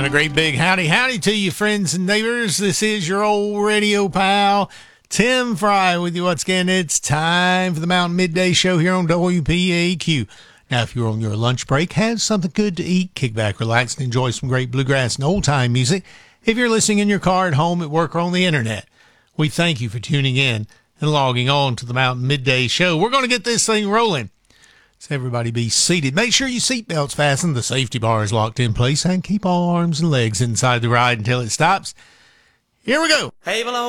a great big howdy to you, friends and neighbors. This is your old radio pal, Tim Fry, with you once again. It's time for the Mountain Midday Show here on WPAQ. Now, if you're on your lunch break, have something good to eat, kick back, relax, and enjoy some great bluegrass and old-time music. If you're listening in your car, at home, at work, or on the internet, we thank you for tuning in and logging on to the Mountain Midday Show. We're going to get this thing rolling. So everybody be seated. Make sure your seatbelt's fastened, the safety bar is locked in place, and keep all arms and legs inside the ride until it stops. Here we go. Hey, below.